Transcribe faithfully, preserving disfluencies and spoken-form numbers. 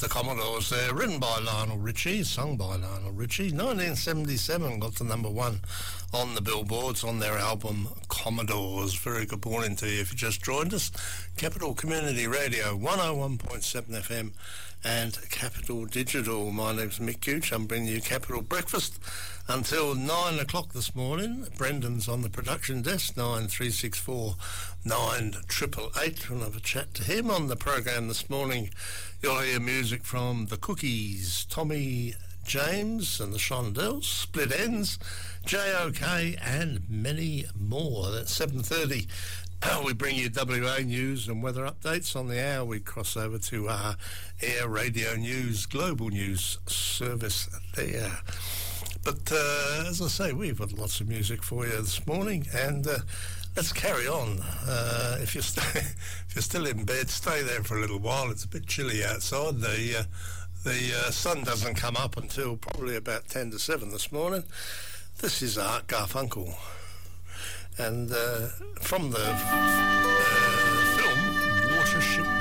Commodores there, written by Lionel Richie, sung by Lionel Richie. nineteen seventy-seven got to number one on the billboards on their album Commodores. Very good morning to you if you just joined us. Capital Community Radio, one oh one point seven F M and Capital Digital. My name's Mick Gooch. I'm bringing you Capital Breakfast until nine o'clock this morning. Brendan's on the production desk, nine three six four nine eight eight eight. We'll have a chat to him on the program this morning. You'll hear music from The Cookies, Tommy James and the Shondells, Split Ends, J O K and many more. That's seven thirty. We bring you W A news and weather updates. On the hour we cross over to our Air Radio News Global News Service there. But uh, as I say, we've got lots of music for you this morning, and uh, let's carry on. Uh, if you're st- if you're still in bed, stay there for a little while. It's a bit chilly outside. The uh, the uh, sun doesn't come up until probably about ten to seven this morning. This is Art Garfunkel, and uh, from the uh, film Watership